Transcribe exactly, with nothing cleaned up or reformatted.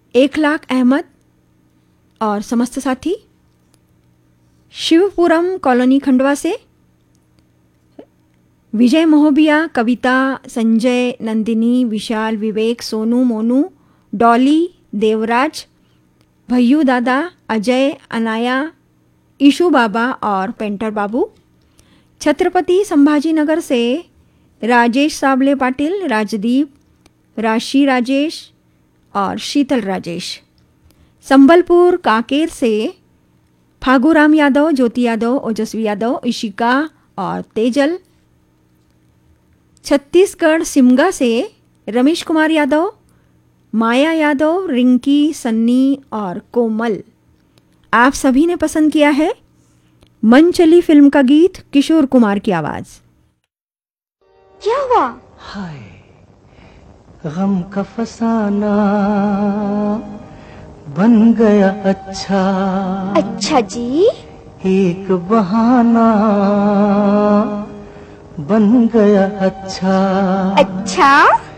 एक लाख अहमद और समस्त साथी, शिवपुरम कॉलोनी खंडवा से विजय महोबिया, कविता, संजय, नंदिनी, विशाल, विवेक, सोनू, मोनू, डॉली, देवराज, भैयू दादा, अजय, अनाया, ईशू बाबा और पेंटर बाबू। छत्रपति संभाजीनगर से राजेश साबले पाटिल, राजदीप, राशि राजेश और शीतल राजेश। संबलपुर कांकेर से फागूराम यादव, ज्योति यादव, ओजस्वी यादव, इशिका और तेजल। छत्तीसगढ़ सिमगा से रमेश कुमार यादव, माया यादव, रिंकी, सन्नी और कोमल। आप सभी ने पसंद किया है मन चली फिल्म का गीत, किशोर कुमार की आवाज। क्या हुआ? हाय गम का फसाना बन गया अच्छा। अच्छा जी। एक बहाना बन गया अच्छा। अच्छा